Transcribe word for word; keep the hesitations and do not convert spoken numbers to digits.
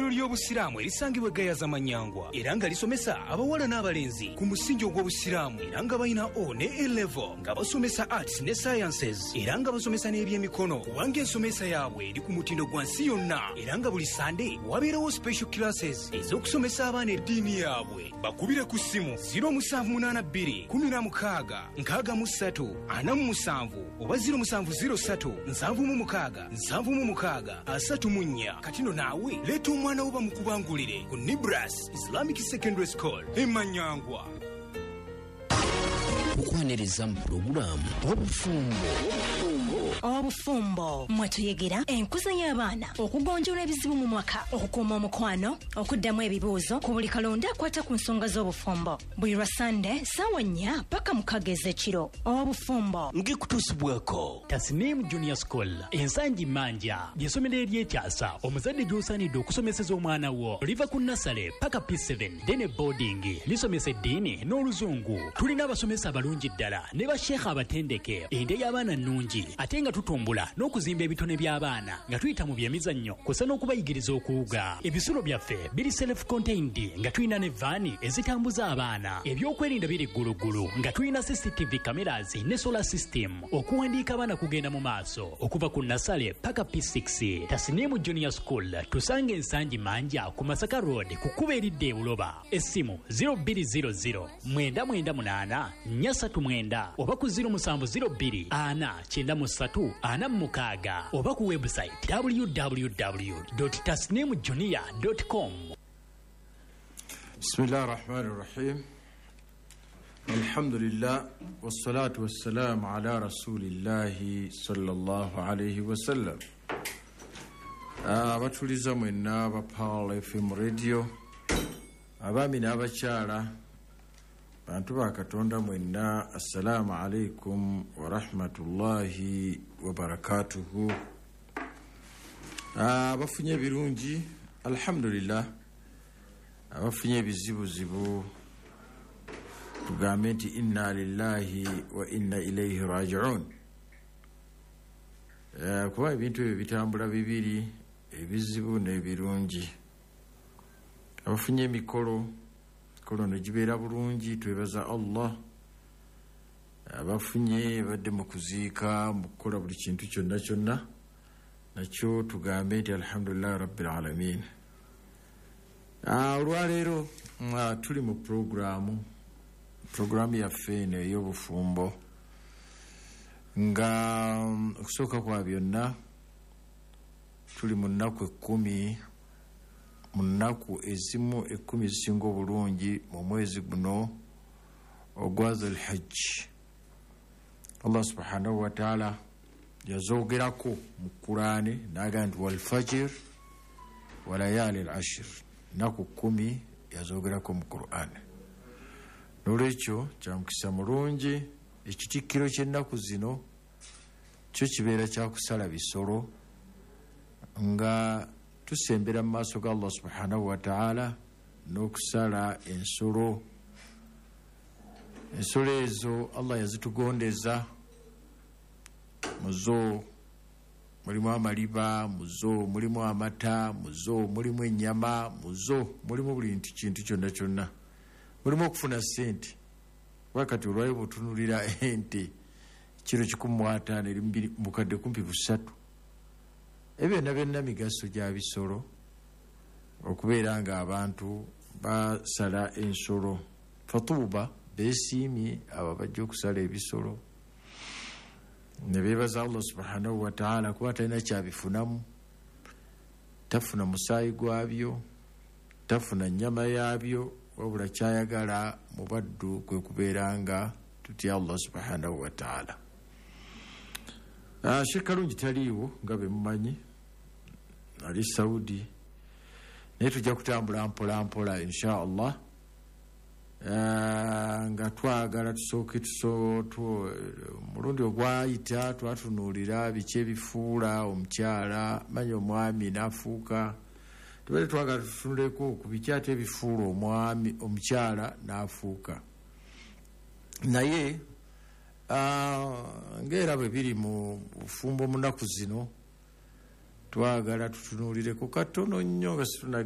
Essomero ly'Obusiraamu erisangibwa Gayaza Manyangwa era nga lisomesa abawala n'abalenzi ku musingi ogw'Obusiraamu era nga balina O ne A level nga basomesa arts ne sciences era nga basomesa n'ebyemikono kubanga ensomesa yaabwe eri ku mutindo gwa nsi yonna era nga buli Sunday wabeerawo special classes ez'okusomesa abaana eddiini yaabwe. Bakubire ku ssimu zero seven eight two kumi na mukaaga nkaaga mu ssatu ana mu musanvu oba zero seven zero three nsanvu mu mukaaga nsanvu mu mukaaga asatu mu nnya. Katino naawe leeta omwana wo bamukubangulire ku Nibras Islamic Secondary School e Manyangwa. Okwaniriza mu programu obufumbo obufumbo mwatuyegera enkuza y'abaana okugonjoola ebizibu mu mwaka okukuuma omukwano okuddamu ebibuuzo ku buli kalonda akwata ku nsonga z'obufumbo buli lwa Sande ssaawa nnya paka mukaaga ez'ekiro. Obufumbo ngikutusibwako Tasnim Junior School ensangi manja ly'essomero eryekyasa omuzadde gy'osaanidde okusomeseza omwana wo liva ku nasale paka P seven dene boarding lisomesa eddiini n'oluzungu. Tulina abasomesa abalungi ddala ne basheekha abatendeke ende y'abaana nnungi ate nga tutumbula n'okuzimba ebitone by'abaana nga tuyita mu byemizannyo kusa n'okubayigiriza okuwuga. Ebisulo byaffe biri self contained nga tulina ne vaani ezitambuza abaana. Ebyokwerinda biri ggulugulu nga tulina C C T V cameras ne solar system okuwandiika abaana kugenda mu maaso okuva ku nasale paka P six. Tasnimu Junior School tusange ensangi manja ku Masaka Road ku kuba eridde Buloba. Essimu zero two zero zero nine nine eight nine three nine oba ku zero seven zero two ana kyenda mu ssatu ana mu mukaaga oba ku website w w w dot tasnim junior dot com. Bismillahir Rahmanir Rahim. Alhamdulillah wassalatu wassalamu ala rasulillahi sallallahu alayhi wa sallam. Abatuliza mwenna aba Pearl F M radio abami n'abakyala bantu ba Katonda mwenna assalamu alaikum wa rahmatullahi wa barakatuhu. Abafunye birungi alhamdulillah, abafunye bizibuzibu tugambe nti inna lillahi wa inna ilayhi raji'un. Kuba ebintu ebyo bitambula bibiri, ebizibu n'ebirungi. Abafunye emikolo kono nejibeera bulungi twebaza Allah. Abafunye badde mu kuziika mu kukola buli kintu kyonna kyonna nakyo tugambe nti alhamdulillah rabbil alamin. Olwaleero tuli mu programu programu yaffe eno ey'obufumbo nga okusooka kwa byonna tuli mu nnaku ekkumi mu nnaku ezimu ekkumi ezisinga obulungi mu mwezi guno ogwa Dhul-Hajj. Allah subhanahu wa ta'ala yazoogerako mu Qur'ani n'agamba nti wal fajr wa layali al-ashr. Nnaku kkumi yazoogerako mu Qur'ani. N'olwekyo kya mukisa mulungi ekitikkiro ky'ennaku zino kyo kibeera kya kusala bisolo nga tusembera mu maaso ga Allah subhanahu wa ta'ala n'okusala ensolo. Ensolo ezo Allah yazitugondeza, muzo mulimu amaliba, muzo mulimu amata, muzo mulimu ennyama, muzo mulimu buli kintu kyonna kyonna, mulimu okufuna ssente. Wakati olwayo butunulira ente kiro kikumi mu ataano eri mukadde kumpi busatu. Ebyo byonna byonna migaso gya bisolo okubeera nga abantu basala ensolo. Fatuuba beesiimye abo bajja okusala ebisolo ne beebaza Allah subhanahu wa ta'ala kuba talina kyabifunamu. Tafuna musaayi gwabyo, tafuna nnyama yaabyo, wabula kyayagala mu baddu kwe kubeera nga tutya Allah subhanahu wa ta'ala. Sheikh Kalungi taliiwo nga be mumanyi, ali Saudi, naye tujja kutambula mpola mpola insha Allah. Nga twagala tusooke tuso mulundi ogwayita twatunuulira biki ebifuula omukyala manyi omwami n'afuuka. Tubale twagala tutunuleko ku biki ate ebifuula omwami omukyala n'afuuka. Naye ng'era bwe biri mu bufumbo mu nnaku zino twagala tutunuulireko katono nnyo nga